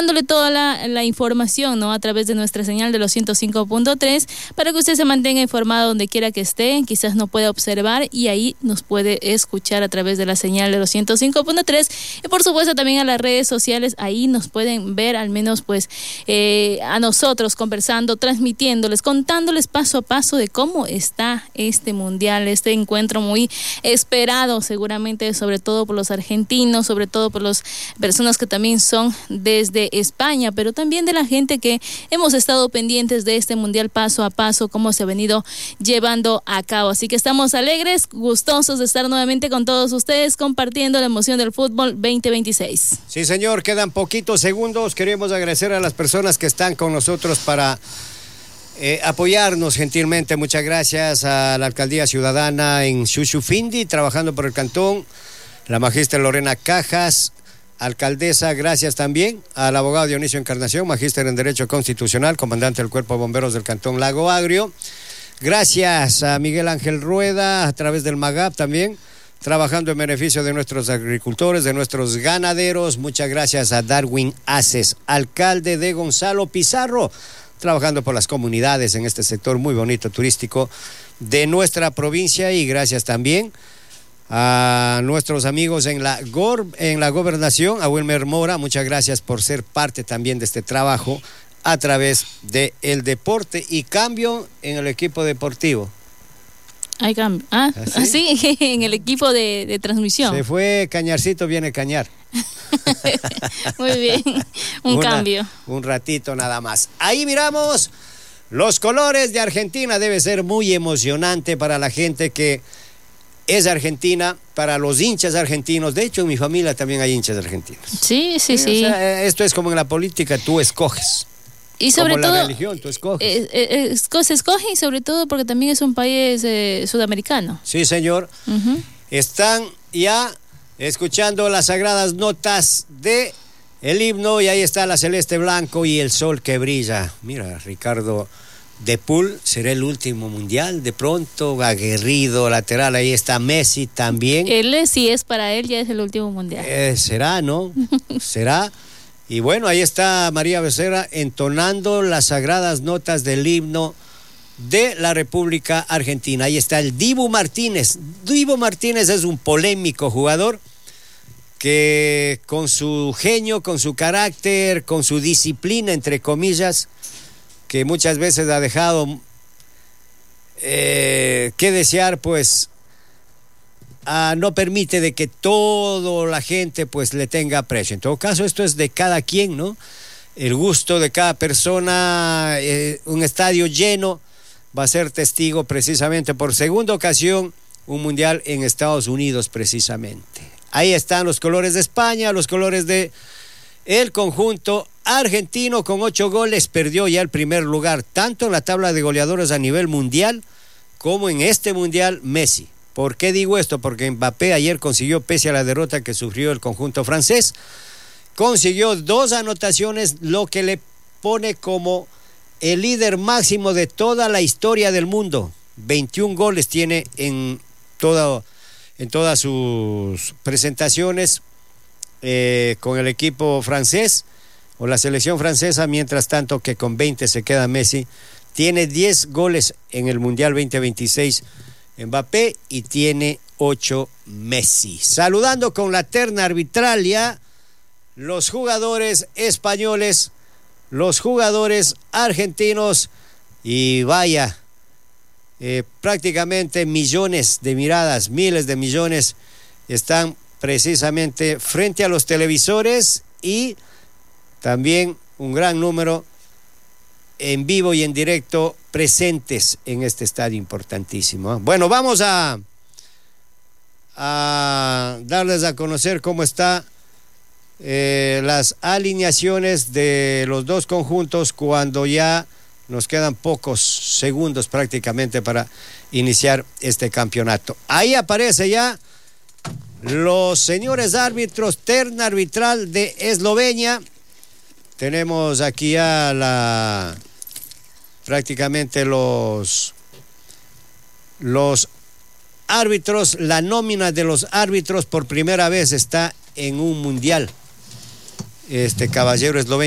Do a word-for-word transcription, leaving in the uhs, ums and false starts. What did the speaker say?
dándole toda la, la información, ¿no? A través de nuestra señal de los ciento cinco punto tres, para que usted se mantenga informado donde quiera que esté, quizás no pueda observar y ahí nos puede escuchar a través de la señal de los ciento cinco punto tres, y por supuesto también a las redes sociales, ahí nos pueden ver al menos pues eh, a nosotros conversando, transmitiéndoles, contándoles paso a paso de cómo está este mundial, este encuentro muy esperado seguramente, sobre todo por los argentinos, sobre todo por las personas que también son desde España, pero también de la gente que hemos estado pendientes de este mundial paso a paso, cómo se ha venido llevando a cabo. Así que estamos alegres, gustosos de estar nuevamente con todos ustedes compartiendo la emoción del fútbol veinte veintiséis. Sí, señor, quedan poquitos segundos. Queremos agradecer a las personas que están con nosotros para eh, apoyarnos gentilmente. Muchas gracias a la Alcaldía Ciudadana en Xuxufindi, trabajando por el cantón, la magíster Lorena Cajas, alcaldesa. Gracias también al abogado Dionisio Encarnación, magíster en Derecho Constitucional, comandante del Cuerpo de Bomberos del Cantón Lago Agrio. Gracias a Miguel Ángel Rueda, a través del MAGAP también, trabajando en beneficio de nuestros agricultores, de nuestros ganaderos. Muchas gracias a Darwin Aces, alcalde de Gonzalo Pizarro, trabajando por las comunidades en este sector muy bonito turístico de nuestra provincia. Y gracias también a nuestros amigos en la, Gor en la gobernación, a Wilmer Mora. Muchas gracias por ser parte también de este trabajo a través del deporte y cambio en el equipo deportivo. Hay cambio. Ah, ¿Ah, sí? ¿sí? En el equipo de, de transmisión. Se fue Cañarcito, viene Cañar. Muy bien, un Una, cambio. Un ratito nada más. Ahí miramos los colores de Argentina. Debe ser muy emocionante para la gente que es argentina, para los hinchas argentinos. De hecho, en mi familia también hay hinchas argentinos. Sí, sí, sí. sí. O sea, esto es como en la política, tú escoges. Y sobre como todo, la religión, tú escoges. Eh, eh, se escoge, y sobre todo porque también es un país eh, sudamericano. Sí, señor. Uh-huh. Están ya escuchando las sagradas notas de el himno, y ahí está la celeste blanco y el sol que brilla. Mira, Ricardo de Pool, será el último mundial, de pronto, aguerrido, lateral, ahí está Messi también. Él, si es para él, ya es el último mundial. Eh, será, ¿no? Será. Y bueno, ahí está María Becerra entonando las sagradas notas del himno de la República Argentina. Ahí está el Dibu Martínez. Dibu Martínez es un polémico jugador que con su genio, con su carácter, con su disciplina, entre comillas, que muchas veces ha dejado eh, que desear, pues Uh, no permite de que toda la gente pues le tenga aprecio. En todo caso, esto es de cada quien, ¿no? El gusto de cada persona. Eh, un estadio lleno va a ser testigo precisamente por segunda ocasión un mundial en Estados Unidos precisamente. Ahí están los colores de España, los colores de el conjunto argentino. Con ocho goles perdió ya el primer lugar, tanto en la tabla de goleadores a nivel mundial como en este mundial Messi. ¿Por qué digo esto? Porque Mbappé ayer consiguió, pese a la derrota que sufrió el conjunto francés, consiguió dos anotaciones, lo que le pone como el líder máximo de toda la historia del mundo. veintiún goles tiene en, todo, en todas sus presentaciones eh, con el equipo francés o la selección francesa, mientras tanto que con veinte se queda Messi. Tiene diez goles en el Mundial veinte veintiséis Mbappé y tiene ocho Messi. Saludando con la terna arbitral ya los jugadores españoles, los jugadores argentinos, y vaya, eh, prácticamente millones de miradas, miles de millones están precisamente frente a los televisores, y también un gran número en vivo y en directo presentes en este estadio importantísimo. Bueno, vamos a, a darles a conocer cómo está eh, las alineaciones de los dos conjuntos cuando ya nos quedan pocos segundos prácticamente para iniciar este campeonato. Ahí aparece ya los señores árbitros, terna arbitral de Eslovenia. Tenemos aquí a la prácticamente los los árbitros, la nómina de los árbitros por primera vez está en un mundial. Este caballero esloveno